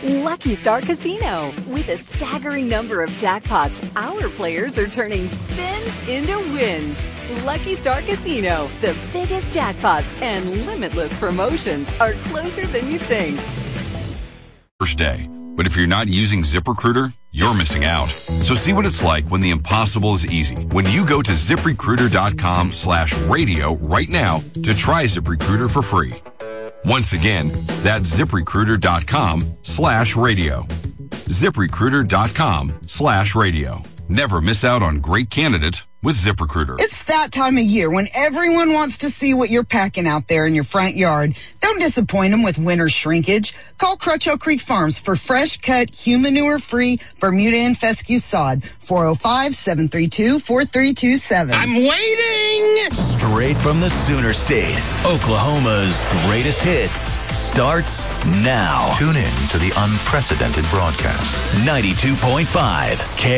Lucky Star Casino. With a staggering number of jackpots, our players are turning spins into wins. Lucky Star Casino. The biggest jackpots and limitless promotions are closer than you think. First day. But if you're not using ZipRecruiter, you're missing out. So see what it's like when the impossible is easy. When you go to ZipRecruiter.com/radio right now to try ZipRecruiter for free. Once again, that's ZipRecruiter.com/radio. ZipRecruiter.com/radio. Never miss out on great candidates with ZipRecruiter. It's that time of year when everyone wants to see what you're packing out there in your front yard. Don't disappoint them with winter shrinkage. Call Crutcho Creek Farms for fresh-cut, humanure-free Bermuda and fescue sod. 405-732-4327. I'm waiting! Straight from the Sooner State, Oklahoma's greatest hits starts now. Tune in to the unprecedented broadcast. 92.5 K.